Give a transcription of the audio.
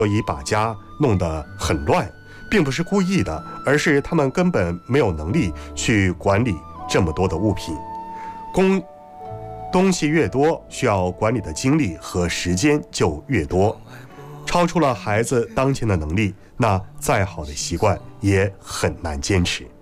所以把家弄得很乱，并不是故意的，而是他们根本没有能力去管理这么多的物品。东西越多，需要管理的精力和时间就越多，超出了孩子当前的能力，那再好的习惯也很难坚持。